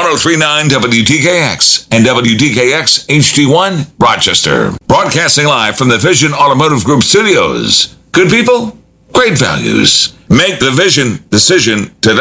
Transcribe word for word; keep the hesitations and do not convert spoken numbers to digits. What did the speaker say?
oh three point nine W D K X and W D K X H D one, Rochester. Broadcasting live from the Vision Automotive Group studios. Good people, great values. Make the Vision decision today.